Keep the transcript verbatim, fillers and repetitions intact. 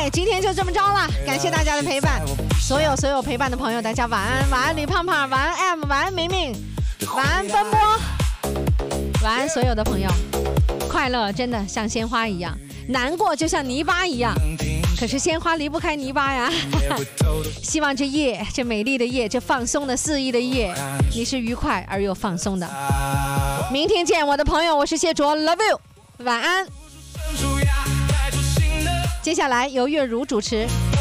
哎，今天就这么着了，感谢大家的陪伴，所有所有陪伴的朋友，大家晚安，晚安李胖胖，晚安 M， 晚安明明，晚安奔波，晚安所有的朋友。快乐真的像鲜花一样，难过就像泥巴一样，可是鲜花离不开泥巴呀。希望这夜，这美丽的夜，这放松的肆意的夜，你是愉快而又放松的。明天见，我的朋友，我是谢卓 ，Love you， 晚安。接下来由月如主持。